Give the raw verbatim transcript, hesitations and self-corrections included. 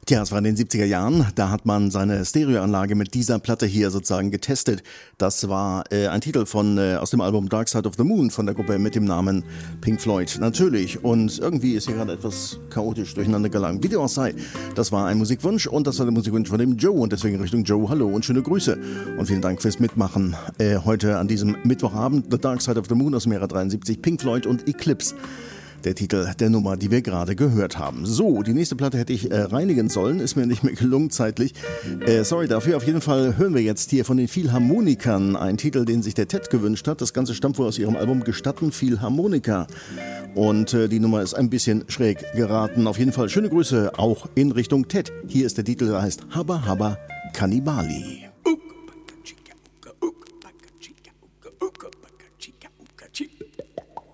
Tja, es war in den siebziger Jahren, da hat man seine Stereoanlage mit dieser Platte hier sozusagen getestet. Das war äh, ein Titel von äh, aus dem Album Dark Side of the Moon von der Gruppe mit dem Namen Pink Floyd. Natürlich, und irgendwie ist hier gerade etwas chaotisch durcheinander gelangt. Wie dem auch sei, das war ein Musikwunsch und das war der Musikwunsch von dem Joe und deswegen Richtung Joe, hallo und schöne Grüße. Und vielen Dank fürs Mitmachen äh, heute an diesem Mittwochabend. The Dark Side of the Moon aus dem Jahre dreiundsiebzig, Pink Floyd und Eclipse. Der Titel der Nummer, die wir gerade gehört haben. So, die nächste Platte hätte ich äh, reinigen sollen, ist mir nicht mehr gelungen zeitlich. Äh, sorry dafür, auf jeden Fall hören wir jetzt hier von den Philharmonikern einen Titel, den sich der Ted gewünscht hat. Das Ganze stammt wohl aus ihrem Album Gestatten Philharmoniker. Und äh, die Nummer ist ein bisschen schräg geraten. Auf jeden Fall schöne Grüße auch in Richtung Ted. Hier ist der Titel, der heißt Habba Habba Kannibali.